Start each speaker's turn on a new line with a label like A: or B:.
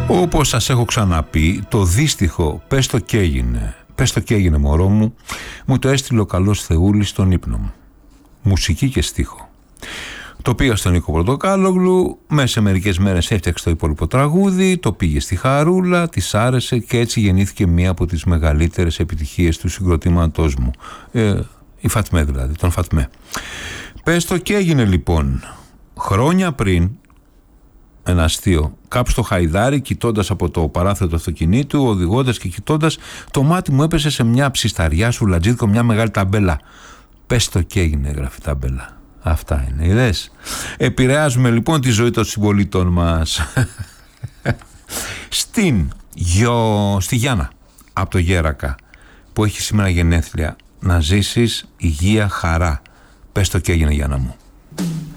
A: Όπως σας έχω ξαναπεί, το δύστιχο «πες το κι έγινε», «πες το κι έγινε μωρό μου», μου το έστειλε ο καλός Θεούλης στον ύπνο μου. Μουσική και στίχο. Το πήγα στον Νίκο Πορτοκάλογλου, μέσα σε μερικές μέρες έφτιαξε το υπόλοιπο τραγούδι, το πήγε στη Χαρούλα, της άρεσε και έτσι γεννήθηκε μία από τις μεγαλύτερες επιτυχίες του συγκροτήματός μου. Η Φατμέ δηλαδή, τον Φατμέ. «Πες το κι έγινε» λοιπόν. Χρόνια πριν, ένα αστείο, κάπου στο Χαϊδάρι, κοιτώντας από το παράθυρο του αυτοκινήτου, οδηγώντας και κοιτώντας, το μάτι μου έπεσε σε μια ψισταριά σουλατζίδικο, μια μεγάλη ταμπέλα. «Πες το κι έγινε», γράφει ταμπέλα. Αυτά είναι, είδες. Επηρεάζουμε λοιπόν τη ζωή των συμπολίτων μας. Στη Γιάννα, από το Γέρακα, που έχει σήμερα γενέθλια, να ζήσεις υγεία, χαρά. Πες το κι έγινε, Γιάννα μου.